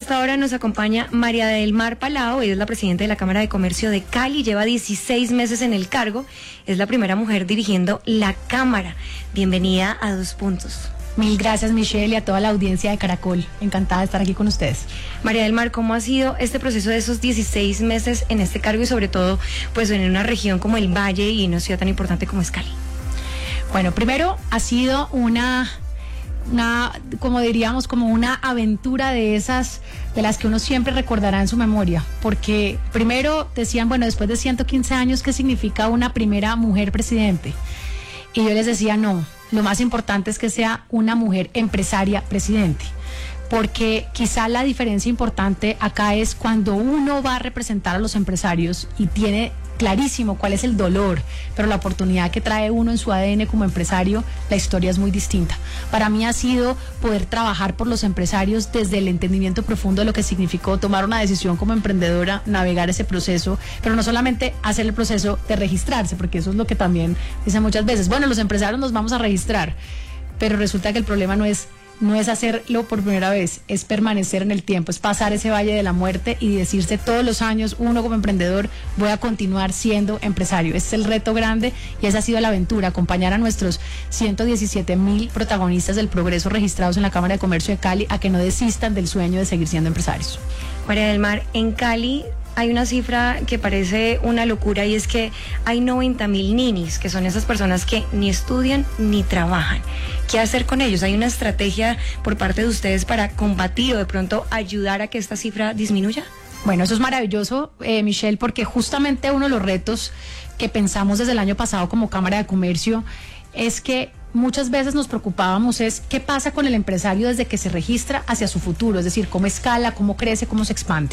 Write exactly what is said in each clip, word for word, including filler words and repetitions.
esta hora nos acompaña María del Mar Palao. Ella es la presidenta de la Cámara de Comercio de Cali, lleva dieciséis meses en el cargo, es la primera mujer dirigiendo la Cámara. Bienvenida a Dos Puntos. Mil gracias, Michelle, y a toda la audiencia de Caracol. Encantada de estar aquí con ustedes. María del Mar, ¿cómo ha sido este proceso de esos dieciséis meses en este cargo y sobre todo pues en una región como el Valle y una ciudad tan importante como es Cali? Bueno, primero ha sido una... una, como diríamos, como una aventura de esas de las que uno siempre recordará en su memoria, porque primero decían, bueno, después de ciento quince años, ¿qué significa una primera mujer presidente? Y yo les decía, no, lo más importante es que sea una mujer empresaria presidente, porque quizá la diferencia importante acá es cuando uno va a representar a los empresarios y tiene clarísimo cuál es el dolor, pero la oportunidad que trae uno en su A D N como empresario, la historia es muy distinta. Para mí ha sido poder trabajar por los empresarios desde el entendimiento profundo de lo que significó tomar una decisión como emprendedora, navegar ese proceso, pero no solamente hacer el proceso de registrarse, porque eso es lo que también dicen muchas veces, bueno, los empresarios nos vamos a registrar, pero resulta que el problema no es No es hacerlo por primera vez, es permanecer en el tiempo, es pasar ese valle de la muerte y decirse todos los años, uno como emprendedor, voy a continuar siendo empresario. Ese es el reto grande y esa ha sido la aventura, acompañar a nuestros ciento diecisiete mil protagonistas del progreso registrados en la Cámara de Comercio de Cali a que no desistan del sueño de seguir siendo empresarios. María del Mar, en Cali hay una cifra que parece una locura y es que hay noventa mil ninis, que son esas personas que ni estudian ni trabajan. ¿Qué hacer con ellos? ¿Hay una estrategia por parte de ustedes para combatir o de pronto ayudar a que esta cifra disminuya? Bueno, eso es maravilloso, eh, Michelle, porque justamente uno de los retos que pensamos desde el año pasado como Cámara de Comercio es que muchas veces nos preocupábamos es qué pasa con el empresario desde que se registra hacia su futuro, es decir, cómo escala, cómo crece, cómo se expande.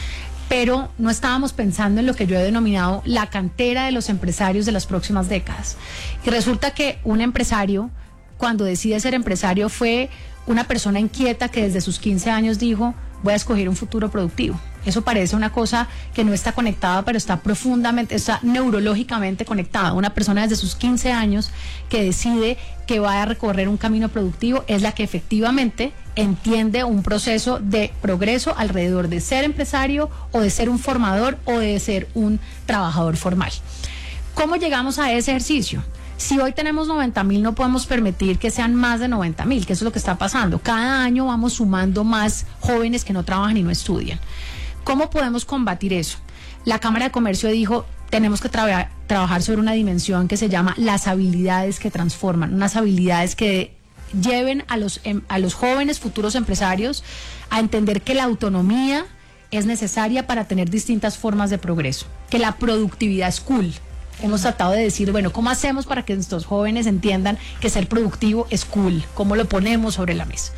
Pero no estábamos pensando en lo que yo he denominado la cantera de los empresarios de las próximas décadas. Y resulta que un empresario, cuando decide ser empresario, fue una persona inquieta que desde sus quince años dijo, voy a escoger un futuro productivo. Eso parece una cosa que no está conectada, pero está profundamente, está neurológicamente conectada. Una persona desde sus quince años que decide que va a recorrer un camino productivo es la que efectivamente entiende un proceso de progreso alrededor de ser empresario o de ser un formador o de ser un trabajador formal. ¿Cómo llegamos a ese ejercicio? Si hoy tenemos noventa mil, no podemos permitir que sean más de noventa mil, que eso es lo que está pasando. Cada año vamos sumando más jóvenes que no trabajan y no estudian. ¿Cómo podemos combatir eso? La Cámara de Comercio dijo, tenemos que tra- trabajar sobre una dimensión que se llama las habilidades que transforman, unas habilidades que lleven a los, a los jóvenes futuros empresarios a entender que la autonomía es necesaria para tener distintas formas de progreso, que la productividad es cool. Hemos tratado de decir, bueno, ¿cómo hacemos para que estos jóvenes entiendan que ser productivo es cool? ¿Cómo lo ponemos sobre la mesa?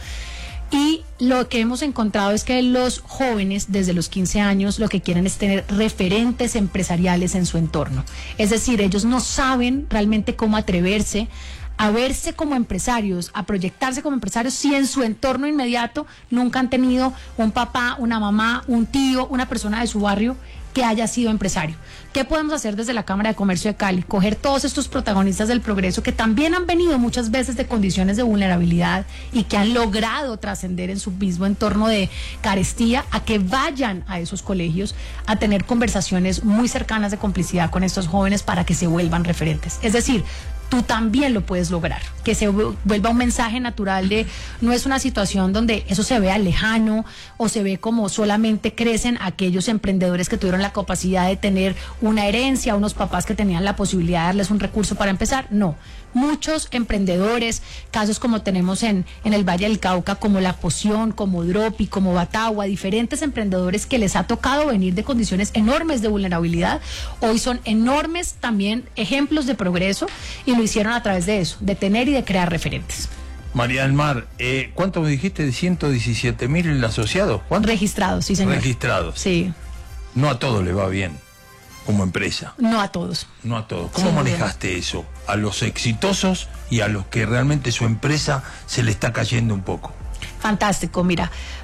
Y lo que hemos encontrado es que los jóvenes desde los quince años lo que quieren es tener referentes empresariales en su entorno. Es decir, ellos no saben realmente cómo atreverse a verse como empresarios, a proyectarse como empresarios si en su entorno inmediato nunca han tenido un papá, una mamá, un tío, una persona de su barrio que haya sido empresario. ¿Qué podemos hacer desde la Cámara de Comercio de Cali? Coger todos estos protagonistas del progreso que también han venido muchas veces de condiciones de vulnerabilidad y que han logrado trascender en su mismo entorno de carestía, a que vayan a esos colegios a tener conversaciones muy cercanas de complicidad con estos jóvenes para que se vuelvan referentes. Es decir, tú también lo puedes lograr, que se vuelva un mensaje natural de no es una situación donde eso se vea lejano o se ve como solamente crecen aquellos emprendedores que tuvieron la capacidad de tener una herencia, unos papás que tenían la posibilidad de darles un recurso para empezar. No, muchos emprendedores, casos como tenemos en, en el Valle del Cauca, como La Poción, como Dropi, como Batagua, diferentes emprendedores que les ha tocado venir de condiciones enormes de vulnerabilidad, hoy son enormes también ejemplos de progreso y lo hicieron a través de eso, de tener y de crear referentes. María del Mar, eh, ¿cuánto me dijiste de ciento diecisiete mil asociados? ¿Cuánto? Registrados, sí señor. Registrados. Sí. No a todos les va bien como empresa. No a todos. No a todos. ¿Cómo Sí, manejaste bien. eso? A los exitosos y a los que realmente su empresa se le está cayendo un poco. Fantástico, mira,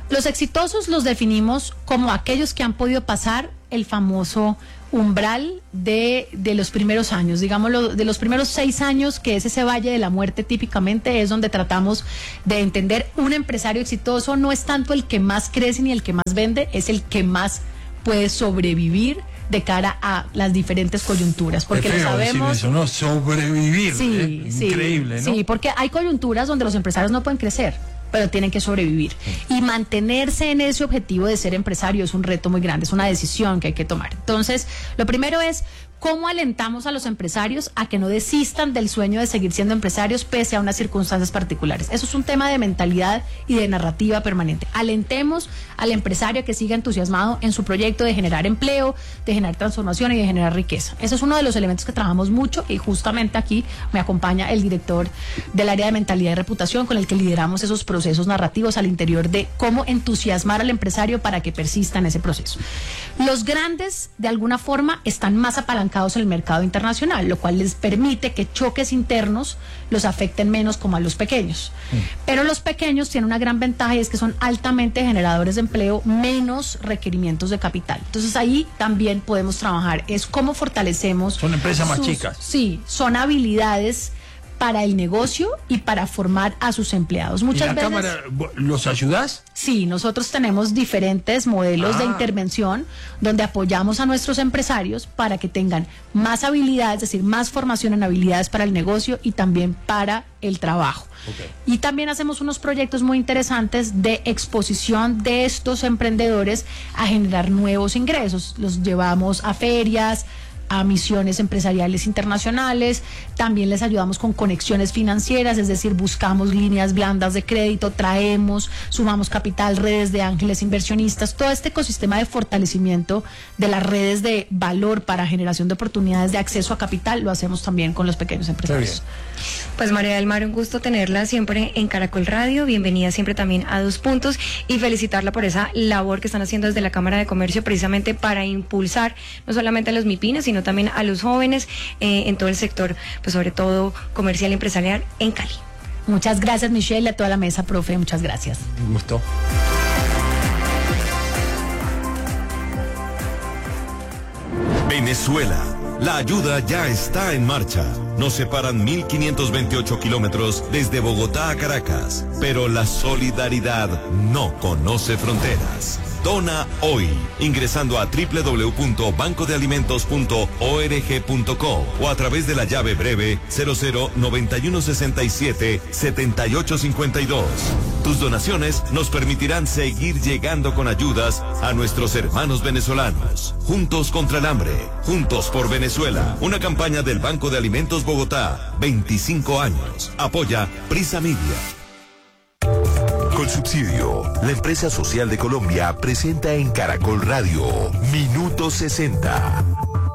Los exitosos los definimos como aquellos que han podido pasar el famoso umbral de, de los primeros años, digámoslo, de los primeros seis años, que es ese valle de la muerte típicamente, es donde tratamos de entender un empresario exitoso no es tanto el que más crece ni el que más vende, es el que más puede sobrevivir de cara a las diferentes coyunturas, porque es feo lo sabemos. decir eso, ¿no? Sobrevivir, Sí, ¿eh? sí, Increíble, ¿no? Sí, porque hay coyunturas donde los empresarios no pueden crecer, pero tienen que sobrevivir. Y mantenerse en ese objetivo de ser empresario es un reto muy grande, es una decisión que hay que tomar. Entonces, lo primero es cómo alentamos a los empresarios a que no desistan del sueño de seguir siendo empresarios pese a unas circunstancias particulares. Eso es un tema de mentalidad y de narrativa permanente. Alentemos al empresario a que siga entusiasmado en su proyecto de generar empleo, de generar transformación y de generar riqueza. Ese es uno de los elementos que trabajamos mucho y justamente aquí me acompaña el director del área de mentalidad y reputación con el que lideramos esos procesos narrativos al interior de cómo entusiasmar al empresario para que persista en ese proceso. Los grandes, de alguna forma, están más apalancados en el mercado internacional, lo cual les permite que choques internos los afecten menos como a los pequeños. Mm. Pero los pequeños tienen una gran ventaja y es que son altamente generadores de empleo, menos requerimientos de capital. Entonces ahí también podemos trabajar, es cómo fortalecemos. Son empresas más sus, chicas. Sí, son habilidades para el negocio y para formar a sus empleados. Muchas ¿Y la veces, Cámara los ayudás? Sí, nosotros tenemos diferentes modelos ah. de intervención donde apoyamos a nuestros empresarios para que tengan más habilidades, es decir, más formación en habilidades para el negocio y también para el trabajo. Okay. Y también hacemos unos proyectos muy interesantes de exposición de estos emprendedores a generar nuevos ingresos. Los llevamos a ferias, a misiones empresariales internacionales, también les ayudamos con conexiones financieras, es decir, buscamos líneas blandas de crédito, traemos, sumamos capital, redes de ángeles inversionistas, todo este ecosistema de fortalecimiento de las redes de valor para generación de oportunidades de acceso a capital, lo hacemos también con los pequeños empresarios. Pues María del Mar, un gusto tenerla siempre en Caracol Radio, bienvenida siempre también a Dos Puntos y felicitarla por esa labor que están haciendo desde la Cámara de Comercio precisamente para impulsar no solamente a los MIPYMES, sino también a los jóvenes eh, en todo el sector, pues sobre todo comercial y empresarial en Cali. Muchas gracias, Michelle, y a toda la mesa, profe, muchas gracias. Un gusto. Venezuela, la ayuda ya está en marcha. Nos separan mil quinientos veintiocho kilómetros desde Bogotá a Caracas, pero la solidaridad no conoce fronteras. Dona hoy, ingresando a doble u doble u doble u punto banco de alimentos punto org punto co o a través de la llave breve cero cero noventa y uno sesenta y siete setenta y ocho cincuenta y dos. Tus donaciones nos permitirán seguir llegando con ayudas a nuestros hermanos venezolanos. Juntos contra el hambre, juntos por Venezuela. Una campaña del Banco de Alimentos Bogotá, veinticinco años. Apoya Prisa Media. Colsubsidio, la empresa social de Colombia, presenta en Caracol Radio Minuto sesenta.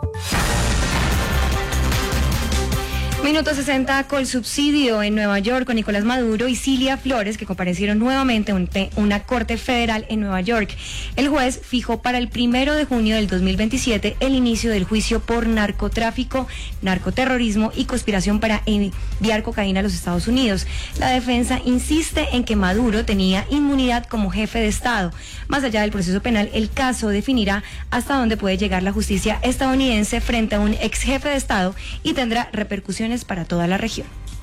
Minuto sesenta, Colsubsidio en Nueva York con Nicolás Maduro y Cilia Flores, que comparecieron nuevamente ante una corte federal en Nueva York. El juez fijó para el primero de junio del dos mil veintisiete el inicio del juicio por narcotráfico, narcoterrorismo y conspiración para enviar cocaína a los Estados Unidos. La defensa insiste en que Maduro tenía inmunidad como jefe de Estado. Más allá del proceso penal, el caso definirá hasta dónde puede llegar la justicia estadounidense frente a un ex jefe de Estado y tendrá repercusiones para toda la región.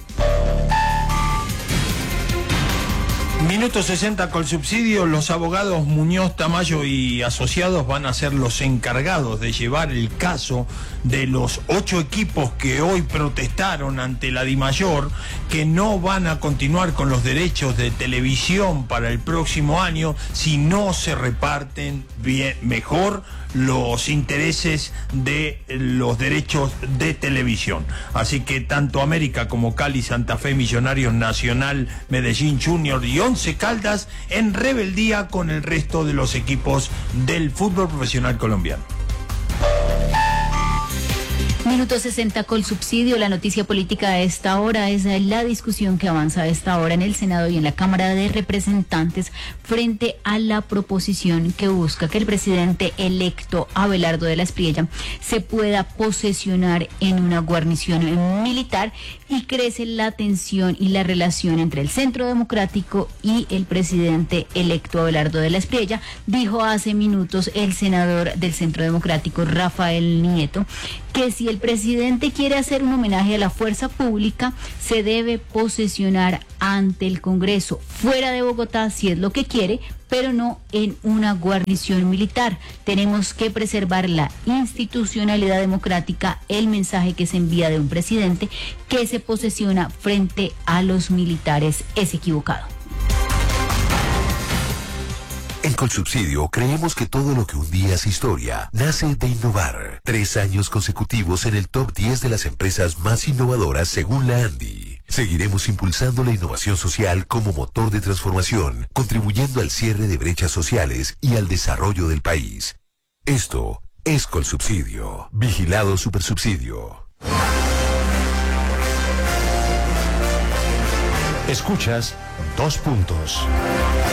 Minuto sesenta, Colsubsidio. Los abogados Muñoz, Tamayo y asociados van a ser los encargados de llevar el caso de los ocho equipos que hoy protestaron ante la DIMAYOR, que no van a continuar con los derechos de televisión para el próximo año si no se reparten bien, mejor los intereses de los derechos de televisión. Así que tanto América como Cali, Santa Fe, Millonarios, Nacional, Medellín Junior y Once Caldas en rebeldía con el resto de los equipos del fútbol profesional colombiano. Minuto sesenta con subsidio. La noticia política a esta hora es la discusión que avanza a esta hora en el Senado y en la Cámara de Representantes frente a la proposición que busca que el presidente electo Abelardo de la Espriella se pueda posesionar en una guarnición militar, y crece la tensión y la relación entre el Centro Democrático y el presidente electo Abelardo de la Espriella. Dijo hace minutos el senador del Centro Democrático, Rafael Nieto, que si el presidente quiere hacer un homenaje a la fuerza pública, se debe posesionar ante el Congreso, fuera de Bogotá, si es lo que quiere, pero no en una guarnición militar. Tenemos que preservar la institucionalidad democrática. El mensaje que se envía de un presidente que se posesiona frente a los militares es equivocado. En Colsubsidio creemos que todo lo que un día es historia nace de innovar. Tres años consecutivos en el top diez de las empresas más innovadoras según la ANDI. Seguiremos impulsando la innovación social como motor de transformación, contribuyendo al cierre de brechas sociales y al desarrollo del país. Esto es Colsubsidio. Vigilado Supersubsidio. Escuchas Dos Puntos.